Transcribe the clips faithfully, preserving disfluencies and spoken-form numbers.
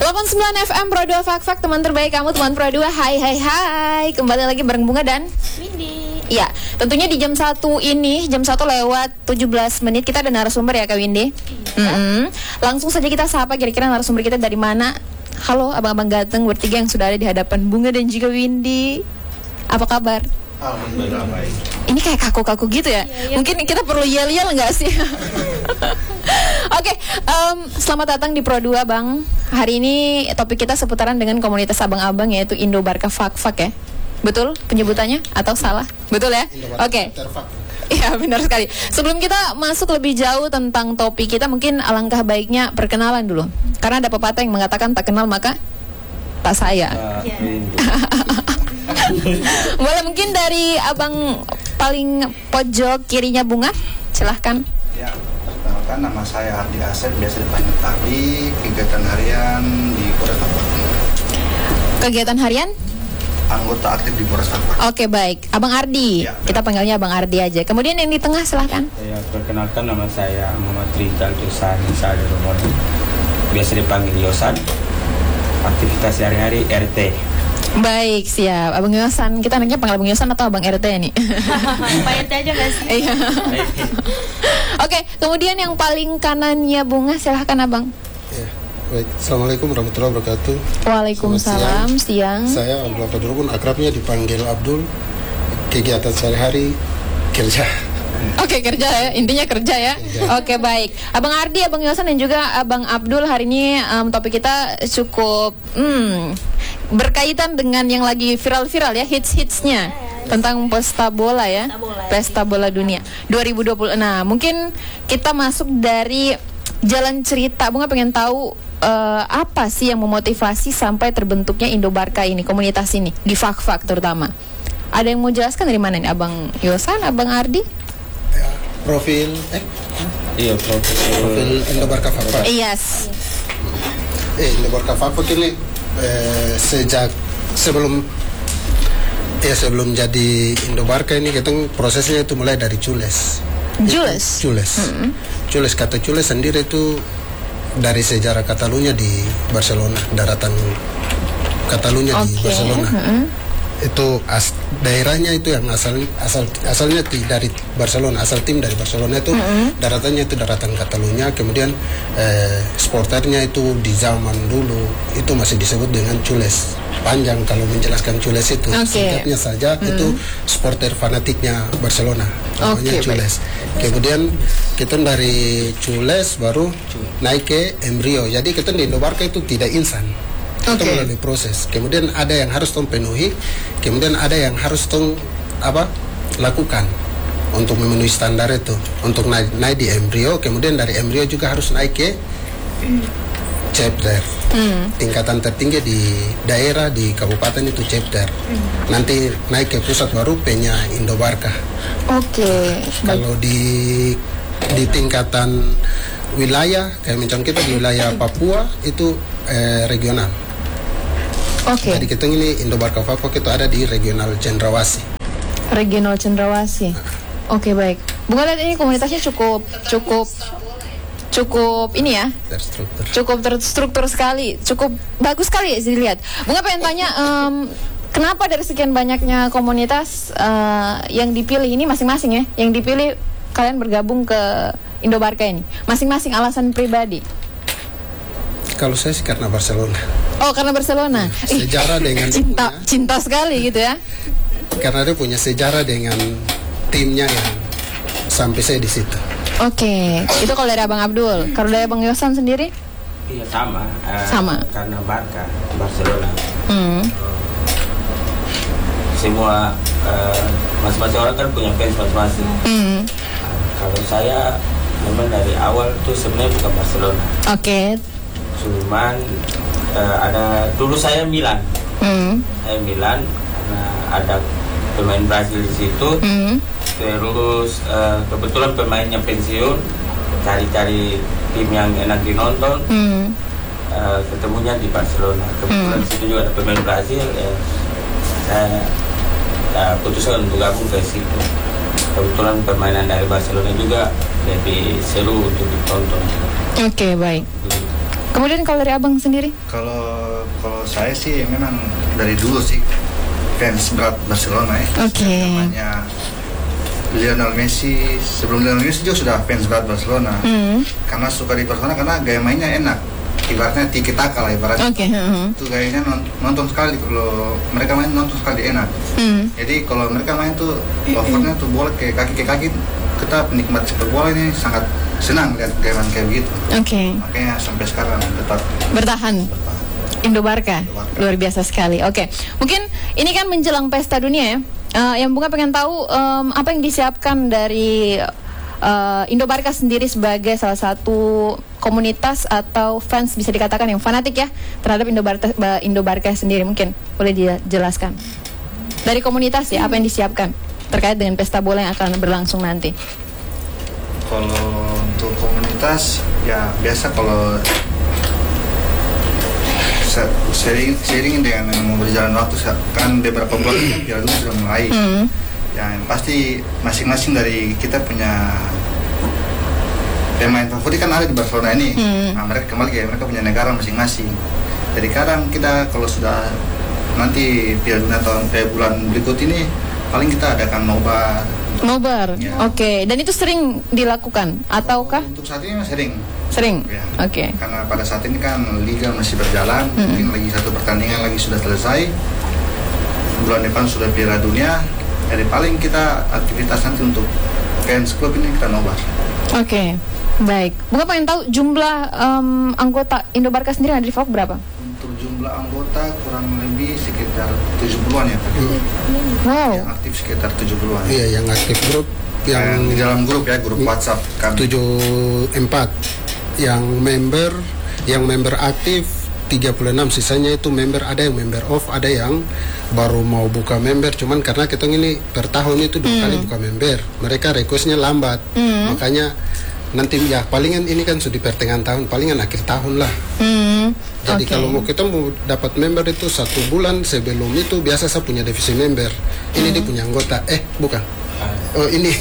delapan puluh sembilan F M Pro dua Fak Fak, teman terbaik kamu, teman Pro dua. Hai hai hai. Kembali lagi bareng Bunga dan Windy. Iya, tentunya di jam satu ini, jam satu lewat tujuh belas menit kita ada narasumber ya Kak Windy. Iya. Mm-hmm. Langsung saja kita sapa kira-kira narasumber kita dari mana. Halo abang-abang ganteng bertiga yang sudah ada di hadapan Bunga dan juga Windy. Apa kabar? Alhamdulillah baik. Ini kayak kaku-kaku gitu ya. Iya, iya. Mungkin kita perlu yel-yel nggak sih? Oke, okay, um, selamat datang di Pro dua Bang. Hari ini topik kita seputaran dengan komunitas abang-abang, yaitu Indobarka Fak Fak ya. Betul penyebutannya atau salah? Betul ya? Oke. Okay. Iya benar sekali. Sebelum kita masuk lebih jauh tentang topik kita, mungkin alangkah baiknya perkenalan dulu. Karena ada pepatah yang mengatakan tak kenal maka tak sayang. Yeah. Boleh mungkin dari abang paling pojok kirinya Bunga, silahkan. Ya, perkenalkan nama saya Ardi Asep, biasa dipanggil Ardi. Kegiatan harian di Polres Fak. Kegiatan harian? Anggota aktif di Polres Fak. Oke baik, Abang Ardi. Ya, kita panggilnya Abang Ardi aja. Kemudian yang di tengah silahkan. Ya, perkenalkan nama saya Muhammad Rizal Tusani Sadi Romoni, biasa dipanggil Yosan. Aktivitas sehari-hari R T. Baik, siap. Abang Yosan, kita anaknya panggil Abang Yosan atau Abang R T nih? Pak R T aja gak sih? Iya. Oke, kemudian yang paling kanannya Bunga, silahkan Abang. Ya, baik. Assalamualaikum warahmatullahi wabarakatuh. Waalaikumsalam, siang. siang. Saya Abdul Abdul akrabnya dipanggil Abdul. Kegiatan sehari-hari kerja. Oke, kerja ya, intinya kerja ya. Kerja. Oke, baik. Abang Ardi, Abang Yosan dan juga Abang Abdul, hari ini um, topik kita cukup hmm, berkaitan dengan yang lagi viral-viral ya, hits-hitsnya tentang pesta bola ya, pesta bola dunia dua ribu dua puluh enam. Mungkin kita masuk dari jalan cerita. Bunga pengen tahu uh, apa sih yang memotivasi sampai terbentuknya Indobarka ini, komunitas ini di Fak Fak terutama. Ada yang mau jelaskan dari mana nih, Abang Yosan, Abang Ardi? Ya, profil eh iya profil profil Indobarka Fak Fak. Yes. Eh Indobarka Fak Fak ini eh, sejak sebelum ya sebelum jadi Indobarka ini kita prosesnya itu mulai dari Cules. Cules. Cules. Mm-hmm. Cules, kata Cules sendiri itu dari sejarah Catalunya di Barcelona, daratan Catalunya okay. di Barcelona. Mm-hmm. Itu as, daerahnya itu yang asal asal asalnya dari Barcelona, asal tim dari Barcelona itu mm-hmm. daratannya itu daratan Catalunya. Kemudian eh, supporternya itu di zaman dulu itu masih disebut dengan Cules. Panjang kalau menjelaskan Cules itu, okay. singkatnya saja mm-hmm. itu supporter fanatiknya Barcelona, namanya okay, Cules. Baik. Kemudian kita dari Cules baru naik ke embrio. Jadi kita di Indobarka itu tidak instan. Itu okay. melalui proses. Kemudian ada yang harus tong penuhi, kemudian ada yang harus tong apa lakukan untuk memenuhi standar itu. Untuk naik, naik di embrio, kemudian dari embrio juga harus naik ke chapter. Hmm. Tingkatan tertinggi di daerah, di kabupaten itu chapter. Hmm. Nanti naik ke pusat baru P-nya Indobarka. Oke. Okay. Nah, kalau di di tingkatan wilayah, kayak macam kita di wilayah Papua itu eh, regional. Oke. Okay. Jadi kita ini Indobarka Fak Fak itu ada di regional Cendrawasih. Regional Cendrawasih. Nah. Oke okay, baik. Bunga lihat ini komunitasnya cukup cukup cukup ini ya. Terstruktur. Cukup terstruktur sekali, cukup bagus sekali sih lihat. Bunga pengen tanya, um, kenapa dari sekian banyaknya komunitas uh, yang dipilih ini masing-masing ya, yang dipilih kalian bergabung ke Indobarka ini, masing-masing alasan pribadi? Kalau saya sih karena Barcelona. Oh, karena Barcelona. Ya, sejarah dengan cinta, punya, cinta sekali gitu ya. Karena dia punya sejarah dengan timnya yang sampai saya di situ. Oke, okay. Itu kalau dari Abang Abdul. Kalau dari Abang Yosan sendiri? Iya sama. Uh, sama. Karena Barca, Barcelona. Hmm. Semua uh, masing-masing orang kan punya fans masing-masing. Hmm. Uh, kalau saya memang dari awal tuh sebenarnya bukan Barcelona. Oke. Okay. Cuman uh, ada dulu saya Milan. Hmm. Saya Milan karena ada pemain Brasil di situ. Hmm. Terus uh, kebetulan pemainnya pensiun, cari-cari tim yang enak dinonton. Hmm. Uh, ketemunya di Barcelona. Kebetulan hmm. situ juga ada pemain Brasil. Ya, saya uh, putuskan untuk gabung ke situ. Kebetulan permainan dari Barcelona juga lebih seru untuk ditonton. Oke, okay, baik. Kemudian kalau dari abang sendiri? Kalau kalau saya sih memang dari dulu sih fans berat Barcelona ya. Oke. Okay. Namanya Lionel Messi, sebelum Lionel Messi juga sudah fans berat Barcelona. Mm. Karena suka di Barcelona karena gaya mainnya enak. Ibaratnya tiki taka lah ibaratnya. Oke. Okay. Uh-huh. Itu gayanya nonton sekali, kalau mereka main nonton sekali enak. Mm. Jadi kalau mereka main tuh overnya tuh bola ke kaki ke kaki, kita penikmat sepak bola ini sangat senang lihat gaya main kayak begitu. Oke. Okay. Makanya sampai sekarang tetap bertahan. bertahan. Indo Barca. Luar biasa sekali. Oke, okay. Mungkin ini kan menjelang pesta dunia ya. Uh, yang Bunga pengen tahu um, apa yang disiapkan dari uh, Indo Barca sendiri sebagai salah satu komunitas atau fans bisa dikatakan yang fanatik ya terhadap Indo Barca, Indo Barca sendiri, mungkin boleh dijelaskan dari komunitas ya apa yang disiapkan terkait dengan pesta bola yang akan berlangsung nanti. Kalau untuk komunitas ya biasa kalau sering sering dengan mau berjalan waktu kan beberapa bulan Piala Dunia sudah mulai. Mm. Yang pasti masing-masing dari kita punya pemain favorit kan ada di Barcelona ini. Mm. Nah, mereka kembali ya mereka punya negara masing-masing. Jadi kadang kita kalau sudah nanti Piala Dunia tahun eh, bulan berikut ini paling kita adakan nobar. Nobar, ya. Oke. Okay. Dan itu sering dilakukan ataukah? Untuk saat ini sering. Sering. Ya. Oke. Okay. Karena pada saat ini kan liga masih berjalan, mm-hmm. mungkin lagi satu pertandingan lagi sudah selesai. Bulan depan sudah Piala Dunia. Jadi paling kita aktivitas nanti untuk fans klub ini kita nobar. Oke. Okay. Baik. Bunga pengen tahu jumlah um, anggota Indo Barca sendiri ada di F O K berapa? Untuk jumlah anggota kurang lebih sekitar tujuh puluhan ya Pak. Hmm. Wow. Yang aktif sekitar tujuh puluhan. Iya, yang aktif grup yang, yang di dalam grup ya, grup WhatsApp kami. tujuh puluh empat. Yang member yang member aktif tiga puluh enam, sisanya itu member, ada yang member off, ada yang baru mau buka member, cuman karena kita ini per tahun itu dua hmm. kali buka member, mereka requestnya lambat, hmm. makanya nanti ya palingan ini kan sudah di pertengahan tahun, palingan akhir tahun lah. Hmm. Jadi okay. kalau mau kita mau dapat member itu satu bulan sebelum itu biasa saya punya divisi member, ini hmm. dia punya anggota, eh bukan, oh ini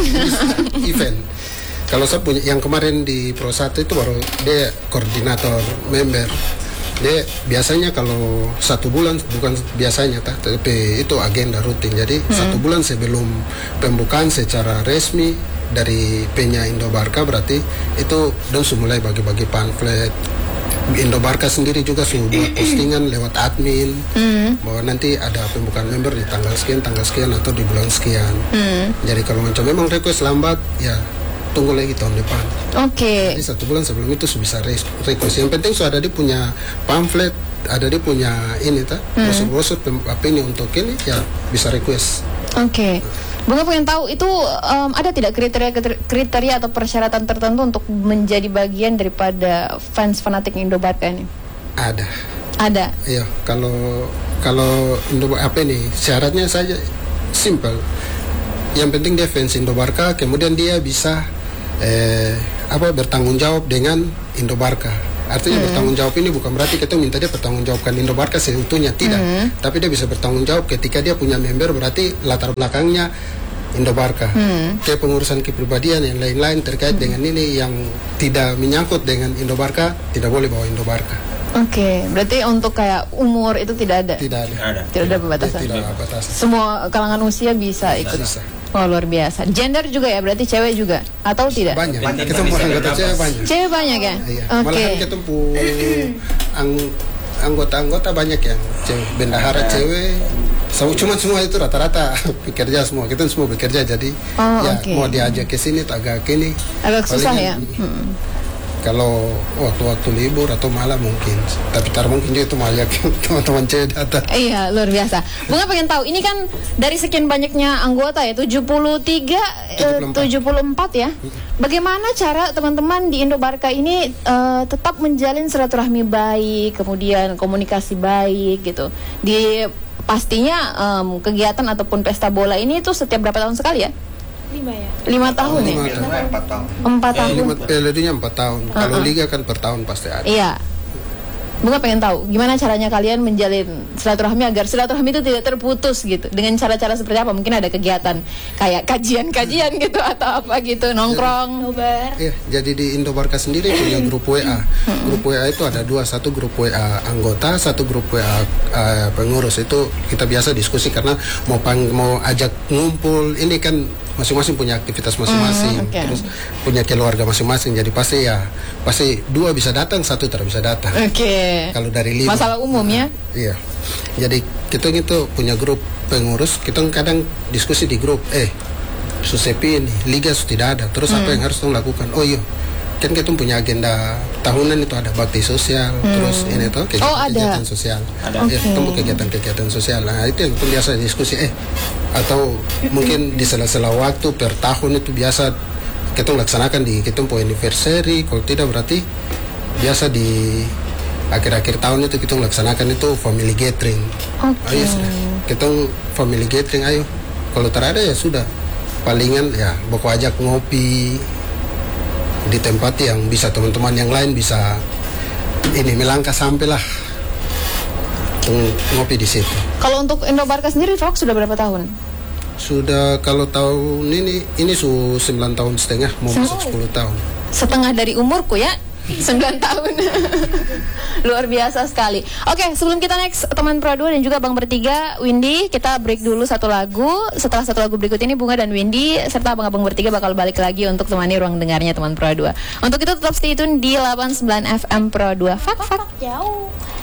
event. Kalau saya punya yang kemarin di Pro satu itu baru dia koordinator member. Dia biasanya kalau satu bulan, bukan biasanya tapi itu agenda rutin. Jadi hmm. satu bulan sebelum pembukaan secara resmi dari P-nya Indo Barca, berarti itu dan sudah mulai bagi-bagi pamflet. Indo Barca sendiri juga sudah buat postingan lewat admin hmm. bahwa nanti ada pembukaan member di tanggal sekian, tanggal sekian atau di bulan sekian. Hmm. Jadi kalau macam memang request lambat ya tunggu lagi tahun depan. Oke. Okay. Jadi satu bulan sebelum itu bisa request. Yang penting sudah ada dia punya pamflet, ada dia punya ini ta, brosur-brosur apa ini untuk ini ya bisa request. Oke. Okay. Bunga pengen tahu itu um, ada tidak kriteria kriteria atau persyaratan tertentu untuk menjadi bagian daripada fans fanatik Indo Barca ini? Ada. Ada. Iya, kalau kalau Indo apa ini syaratnya saja simple. Yang penting dia fans Indo Barca, kemudian dia bisa eh, apa bertanggung jawab dengan Indo Barca. Artinya hmm. bertanggung jawab ini bukan berarti kita minta dia bertanggung jawabkan Indo Barca seutuhnya, tidak. Hmm. Tapi dia bisa bertanggung jawab ketika dia punya member, berarti latar belakangnya Indo Barca. Hmm. Kayak pengurusan kepribadian yang lain-lain terkait hmm. dengan ini yang tidak menyangkut dengan Indo Barca, tidak boleh bawa Indo Barca. Oke, okay. Berarti untuk kayak umur itu tidak ada? Tidak ada. Tidak ada pembatasan? Tidak ada batasan. Semua kalangan usia bisa ikut? Bisa. Oh, luar biasa. Gender juga ya, berarti cewek juga? Atau tidak? Banyak, banyak. Kita mau anggota cewek banyak. Cewek banyak ya? Iya. Oke. Okay. Malahan kita ang anggota-anggota banyak yang cewek. Bendahara cewek. So, cuma semua itu rata-rata bekerja semua. Kita semua bekerja, jadi oh, ya okay. mau diajak ke sini agak kini. Agak susah ya? Hmm. Kalau waktu-waktu libur atau malam mungkin, tapi tar mungkin juga itu banyak teman-teman cewek datang. Iya, luar biasa. Bunga pengen tahu, ini kan dari sekian banyaknya anggota ya, tujuh puluh tiga, tujuh puluh empat ya. Bagaimana cara teman-teman di Indo Barca ini uh, tetap menjalin silaturahmi baik, kemudian komunikasi baik gitu. Di pastinya um, kegiatan ataupun pesta bola ini itu setiap berapa tahun sekali ya? Lima ya. Lima tahun ya? Empat tahun. Empat tahun. Lima, eh, empat tahun. Uh-uh. Kalau liga kan per tahun pasti ada. Iya. Bunga pengen tahu gimana caranya kalian menjalin silaturahmi agar silaturahmi itu tidak terputus gitu. Dengan cara-cara seperti apa? Mungkin ada kegiatan kayak kajian-kajian gitu atau apa gitu, nongkrong. Nobar. Iya, jadi di Indobarka sendiri punya grup W A. Grup W A itu ada dua, satu grup W A anggota, satu grup W A uh, pengurus. Itu kita biasa diskusi karena mau pang mau ajak ngumpul. Ini kan masing-masing punya aktivitas masing-masing, Mm, okay. terus punya keluarga masing-masing. Jadi pasti ya pasti dua bisa datang, satu tidak bisa datang. Oke. Okay. Kalau dari lima Masalah umum ya. Iya. Jadi kita itu punya grup pengurus, kita kadang diskusi di grup, eh Susepi ini liga sudah tidak ada, terus apa yang harus kita lakukan? Oh iya, kan kita punya agenda tahunan itu ada bakti sosial, terus ini tuh kegiatan, Oh, ada. kegiatan sosial. Ada. Ya, kita mau kegiatan-kegiatan sosial. Nah, itu yang kita biasa diskusi, eh atau mungkin di sela-sela waktu per tahun itu biasa kita laksanakan di kita punya anniversary, kalau tidak berarti biasa di akhir-akhir tahun itu kita laksanakan itu family gathering. Oke. Ayo sudah, kita family gathering ayo. Kalau terada ya sudah, palingan ya pokok ajak ngopi di tempat yang bisa teman-teman yang lain bisa ini melangkah sampailah ngopi di situ. Kalau untuk Indobarka sendiri, Rock sudah berapa tahun? Sudah kalau tahun ini ini su sembilan tahun setengah mau masuk sepuluh tahun. Setengah dari umurku ya. sembilan tahun. Luar biasa sekali. Oke, sebelum kita next teman Pro dua dan juga Bang Bertiga, Windy, kita break dulu satu lagu. Setelah satu lagu berikut ini Bunga dan Windy serta abang-abang Bertiga bakal balik lagi untuk temani ruang dengarnya teman Pro dua. Untuk itu tetap stay tune di delapan puluh sembilan F M Pro dua. Fak fak Jauh.